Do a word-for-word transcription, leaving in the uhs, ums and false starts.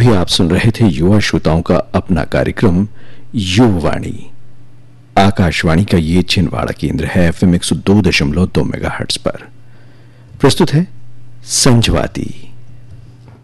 अभी आप सुन रहे थे युवा श्रोताओं का अपना कार्यक्रम युववाणी। आकाशवाणी का ये छिंदवाड़ा केंद्र है एफ एम एक सौ दो दशमलव दो मेगाहर्ट्ज पर। प्रस्तुत है संजवाती।